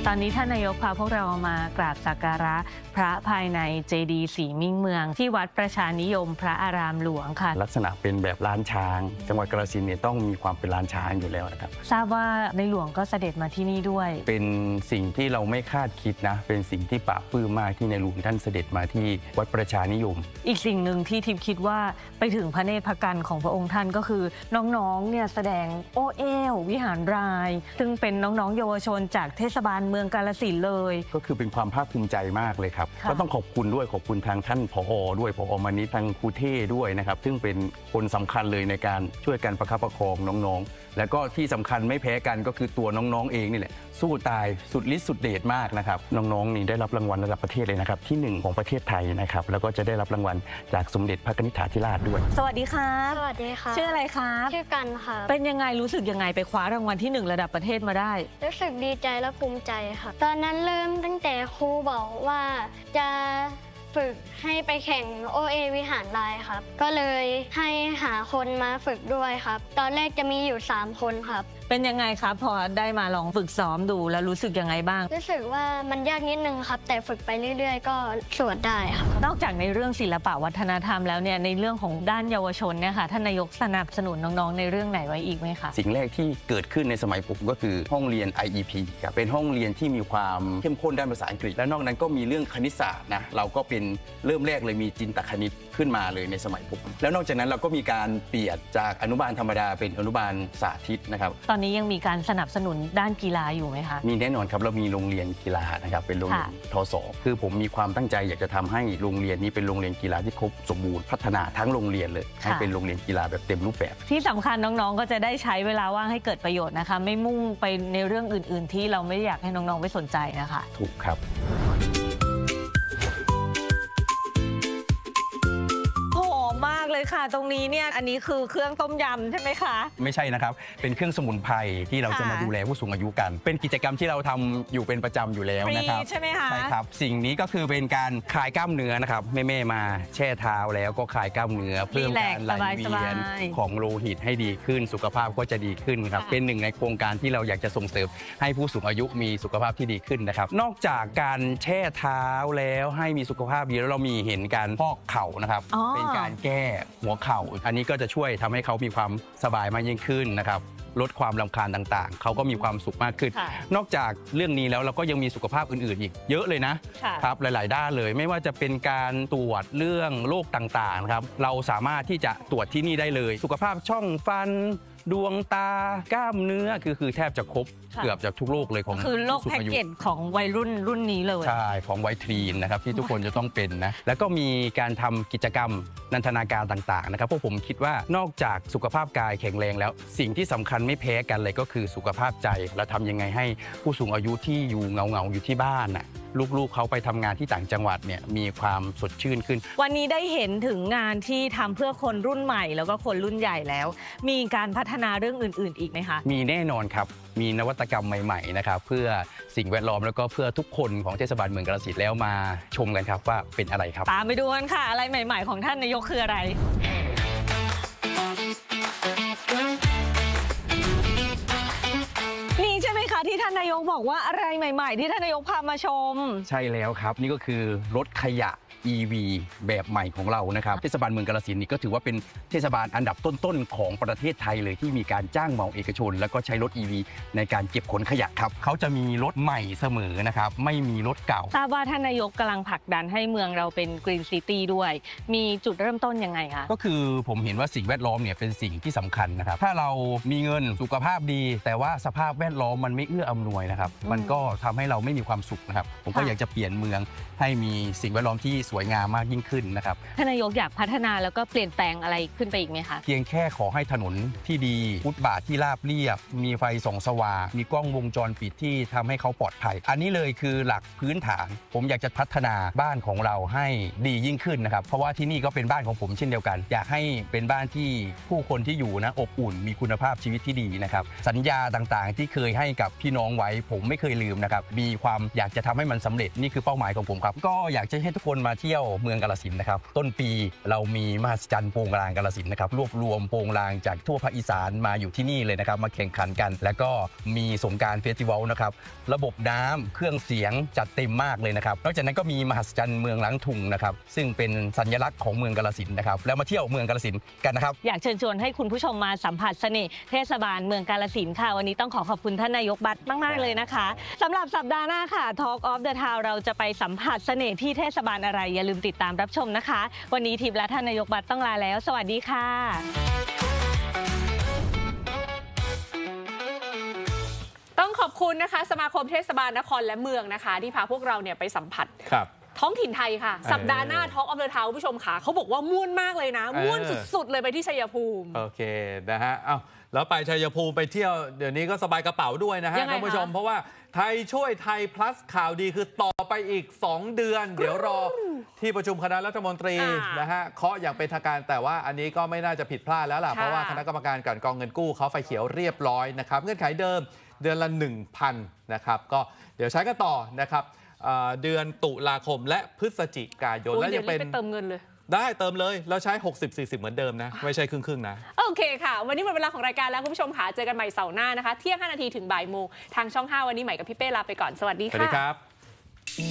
ตอนนี้ท่านนายกพาพวกเรามากราบสักการะพระภายในเจดีย์ศรีมิ่งเมืองที่วัดประชานิยมพระอารามหลวงค่ะลักษณะเป็นแบบล้านช้างจังหวัดกาฬสินธุ์เนี่ยต้องมีความเป็นล้านช้างอยู่แล้วนะครับทราบว่าในหลวงก็เสด็จมาที่นี่ด้วยเป็นสิ่งที่เราไม่คาดคิดนะเป็นสิ่งที่ปราบปลื้มมากที่ในหลวงท่านเสด็จมาที่วัดประชานิยมอีกสิ่งหนึ่งที่ทิพย์คิดว่าไปถึงพระเนตรพระกันของพระองค์ท่านก็คือน้องๆเนี่ยแสดงโอเอลวิหารรายซึ่งเป็นน้องๆเยาวชนจากเทศบาลเมืองกาฬสินธุ์เลยก็คือเป็นความภาคภูมิใจมากเลยครับก็ต้องขอบคุณด้วยขอบคุณทางท่านผอ.ด้วยผอ.มานิตทางครูเท่ด้วยนะครับซึ่งเป็นคนสำคัญเลยในการช่วยกันประคับประคองน้องๆแล้วก็ที่สำคัญไม่แพ้กันก็คือตัวน้องๆเองนี่แหละสู้ตายสุดฤทธิ์สุดเดชมากนะครับน้องๆนี่ได้รับรางวัลระดับประเทศเลยนะครับที่1ของประเทศไทยนะครับแล้วก็จะได้รับรางวัลจากสมเด็จพระนิธิธิราชด้วยสวัสดีค่ะสวัสดีค่ะชื่ออะไรคะชื่อกันค่ะเป็นยังไงรู้สึกยังไงไปคว้ารางวัลที่1ระดับประเทศมาได้รู้สึกดีใจและภูมิใจค่ะตอนนั้นเริ่มตั้งแต่ครูบอกว่าจะฝึกให้ไปแข่ง OA วิหารลายครับก็เลยให้หาคนมาฝึกด้วยครับตอนแรกจะมีอยู่3คนครับเป็นยังไงครับพอได้มาลองฝึกซ้อมดูแล้วรู้สึกยังไงบ้างรู้สึกว่ามันยากนิดนึงครับแต่ฝึกไปเรื่อยๆก็สวดได้ครับนอกจากในเรื่องศิลปะวัฒนธรรมแล้วเนี่ยในเรื่องของด้านเยาวชนเนี่ยค่ะท่านนายกสนับสนุนน้องๆในเรื่องไหนไว้อีกไหมคะสิ่งแรกที่เกิดขึ้นในสมัยผมก็คือห้องเรียน IEP ครับเป็นห้องเรียนที่มีความเข้มข้นด้านภาษาอังกฤษและนอกนั้นก็มีเรื่องคณิตศาสตร์นะเราก็เป็นเริ่มแรกเลยมีจินตคณิตขึ้นมาเลยในสมัยผมแล้วนอกจากนั้นเราก็มีการเปลี่ยนจากอนุบาลธรรมดาเป็นอนุบาลสาธิตนะครับตอนนี้ยังมีการสนับสนุนด้านกีฬาอยู่ไหมคะมีแน่นอนครับเรามีโรงเรียนกีฬานะครับเป็นโรงเรียนทศ.คือผมมีความตั้งใจอยากจะทำให้โรงเรียนนี้เป็นโรงเรียนกีฬาที่ครบสมบูรณ์พัฒนาทั้งโรงเรียนเลยให้เป็นโรงเรียนกีฬาแบบเต็มรูปแบบที่สำคัญน้องๆก็จะได้ใช้เวลาว่างให้เกิดประโยชน์นะคะไม่มุ่งไปในเรื่องอื่นๆที่เราไม่อยากให้น้องๆไปสนใจนะคะถูกครับมากเลยค่ะตรงนี้เนี่ยอันนี้คือเครื่องต้มยำใช่ไหมคะไม่ใช่นะครับเป็นเครื่องสมุนไพรที่เราจะมาดูแลผู้สูงอายุกันเป็นกิจกรรมที่เราทำอยู่เป็นประจำอยู่แล้วนะครับใช่ไหมคะใช่ครับสิ่งนี้ก็คือเป็นการคลายกล้ามเนื้อนะครับแม่ๆมาแช่เท้าแล้วก็คลายกล้ามเนื้อเพิ่มการไหลเวียนของโลหิตให้ดีขึ้นสุขภาพก็จะดีขึ้นครับเป็นหนึ่งในโครงการที่เราอยากจะส่งเสริมให้ผู้สูงอายุมีสุขภาพที่ดีขึ้นนะครับนอกจากการแช่เท้าแล้วให้มีสุขภาพดีแล้วเรามีเห็นการพอกเข่านะครับเป็นการแก้หัวเข่าอันนี้ก็จะช่วยทำให้เขามีความสบายมากยิ่งขึ้นนะครับลดความรำคาญต่างๆเขาก็มีความสุขมากขึ้นนอกจากเรื่องนี้แล้วเราก็ยังมีสุขภาพอื่นๆอีกเยอะเลยนะครับหลายๆด้านเลยไม่ว่าจะเป็นการตรวจเรื่องโรคต่างๆครับเราสามารถที่จะตรวจที่นี่ได้เลยสุขภาพช่องฟันดวงตากล้ามเนื้อคือแทบจะครบเกือบจะทุกโรคเลยของคือโรคแพ็กเกจของวัยรุ่นนี้เลยใช่ของวัยทีนนะครับที่ทุกคนจะต้องเป็นนะแล้วก็มีการทำกิจกรรมนันทนาการต่างๆนะครับพวกผมคิดว่านอกจากสุขภาพกายแข็งแรงแล้วสิ่งที่สำคัญไม่แพ้กันเลยก็คือสุขภาพใจเราทำยังไงให้ผู้สูงอายุที่อยู่เงาอยู่ที่บ้านน่ะลูกๆเขาไปทำงานที่ต่างจังหวัดเนี่ยมีความสดชื่นขึ้นวันนี้ได้เห็นถึงงานที่ทำเพื่อคนรุ่นใหม่แล้วก็คนรุ่นใหญ่แล้วมีการพัฒนาเรื่องอื่นๆอีกไหมคะมีแน่นอนครับมีนวัตกรรมใหม่ๆนะครับเพื่อสิ่งแวดล้อมแล้วก็เพื่อทุกคนของเทศบาลเมืองกาฬสินธุ์แล้วมาชมกันครับว่าเป็นอะไรครับตามไปดูกันค่ะอะไรใหม่ๆของท่านนายกคืออะไรที่ท่านนายกบอกว่าอะไรใหม่ๆที่ท่านนายกพามาชมใช่แล้วครับนี่ก็คือรถขยะ EV แบบใหม่ของเรานะครับเทศบาลเมืองกาฬสินธุ์นี่ก็ถือว่าเป็นเทศบาลอันดับต้นๆของประเทศไทยเลยที่มีการจ้างเหมาเอกชนแล้วก็ใช้รถ EV ในการเก็บขนขยะครับเขาจะมีรถใหม่เสมอนะครับไม่มีรถเก่าทราบว่าท่านนายกกำลังผลักดันให้เมืองเราเป็น Green City ด้วยมีจุดเริ่มต้นยังไงคะก็คือผมเห็นว่าสิ่งแวดล้อมเนี่ยเป็นสิ่งที่สำคัญนะครับถ้าเรามีเงินสุขภาพดีแต่ว่าสภาพแวดล้อมมันไม่เอื้ออำนวยนะครับมันก็ทำให้เราไม่มีความสุขนะครับผมก็อยากจะเปลี่ยนเมืองให้มีสิ่งแวดล้อมที่สวยงามมากยิ่งขึ้นนะครับท่านนายกอยากพัฒนาแล้วก็เปลี่ยนแปลงอะไรขึ้นไปอีกไหมคะเพียงแค่ขอให้ถนนที่ดีฟุตบาทที่ราบเรียบมีไฟส่องสว่างมีกล้องวงจรปิดที่ทำให้เขาปลอดภัยอันนี้เลยคือหลักพื้นฐานผมอยากจะพัฒนาบ้านของเราให้ดียิ่งขึ้นนะครับเพราะว่าที่นี่ก็เป็นบ้านของผมเช่นเดียวกันอยากให้เป็นบ้านที่ผู้คนที่อยู่นะอบอุ่นมีคุณภาพชีวิตที่ดีนะครับสัญญาต่างๆที่เคยให้กับพี่น้องไว้ผมไม่เคยลืมนะครับมีความอยากจะทำให้มันสำเร็จนี่คือเป้าหมายของผมครับก็อยากจะให้ทุกคนมาเที่ยวเมืองกาฬสินธุ์นะครับต้นปีเรามีมหัศจรรย์โปงลางกาฬสินธุ์นะครับรวบรวมโปงลางจากทั่วภาคอีสานมาอยู่ที่นี่เลยนะครับมาแข่งขันกันแล้วก็มีสงกรานต์เฟสติวัลนะครับระบบน้ำเครื่องเสียงจัดเต็มมากเลยนะครับนอกจากนั้นก็มีมหัศจรรย์เมืองล้างทุงนะครับซึ่งเป็นสัญลักษณ์ของเมืองกาฬสินธุ์นะครับแล้วมาเที่ยวเมืองกาฬสินธุ์กันนะครับอยากเชิญชวนให้คุณผู้ชมมาสัมผัสเสน่ห์เทศบาลเมืองกาฬสินธุ์ค่ะวันนี้ต้องขอบคุณท่านนายกบัตรมากๆเลยนะคะสำหรับสัปดาห์หน้าค่ะ Talk of the Town เราจะไปสัมผัสเสน่ห์ที่เทศบาลอะไรอย่าลืมติดตามรับชมนะคะวันนี้ทิพย์และท่านนายกบัตรต้องลาแล้วสวัสดีค่ะต้องขอบคุณนะคะสมาคมเทศบาลนครและเมืองนะคะที่พาพวกเราเนี่ยไปสัมผัสท้องถิ่นไทยค่ะสัปดาห์หน้า Talk of the Town ผู้ชมค่ะเขาบอกว่าม่วนมากเลยนะม่วนสุดๆเลยไปที่ชัยภูมิโอเคนะฮะเอ้าแล้วไปชัยภูมิไปเที่ยวเดี๋ยวนี้ก็สบายกระเป๋าด้วยนะฮะท่านผู้ชมเพราะว่าไทยช่วยไทย plus ข่าวดีคือต่อไปอีก2เดือนเดี๋ยวรอที่ประชุมคณะรัฐมนตรีนะฮะเคาะอย่างเป็นทางการแต่ว่าอันนี้ก็ไม่น่าจะผิดพลาดแล้วล่ะเพราะว่าคณะกรรมการกลั่นกรองเงินกู้เขาไฟเขียวเรียบร้อยนะครับเงื่อนไขเดิมเดือนละ 1,000 นะครับก็เดี๋ยวใช้กันต่อนะครับเดือนตุลาคมและพฤศจิกายนแล้วยังเป็นเติมเงินเลยได้เติมเลยแล้วใช้ 60-40 เหมือนเดิมนะไม่ใช่ครึ่งๆนะโอเคค่ะวันนี้หมดเวลาของรายการแล้วคุณผู้ชมค่ะเจอกันใหม่เสาร์หน้านะคะเที่ยง 5 นาทีถึงบ่ายโมงทางช่อง 5วันนี้ใหม่กับพี่เป้ลาไปก่อนสวัสดีค่ะสวัสดีครับ